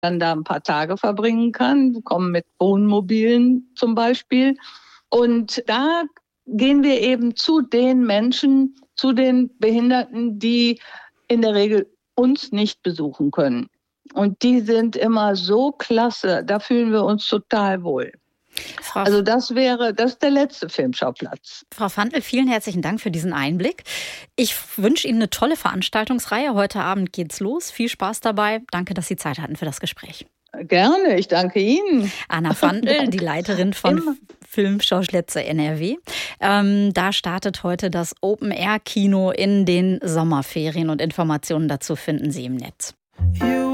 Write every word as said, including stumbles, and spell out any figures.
dann da ein paar Tage verbringen kann. Wir kommen mit Wohnmobilen zum Beispiel. Und da gehen wir eben zu den Menschen, zu den Behinderten, die in der Regel uns nicht besuchen können. Und die sind immer so klasse, da fühlen wir uns total wohl. Frau Also das wäre, das ist der letzte Filmschauplatz. Frau Fandl, vielen herzlichen Dank für diesen Einblick. Ich wünsche Ihnen eine tolle Veranstaltungsreihe. Heute Abend geht's los. Viel Spaß dabei. Danke, dass Sie Zeit hatten für das Gespräch. Gerne, ich danke Ihnen. Anna Fandl, die Leiterin von Immer. Filmschauplätze N R W. Ähm, da startet heute das Open-Air-Kino in den Sommerferien und Informationen dazu finden Sie im Netz.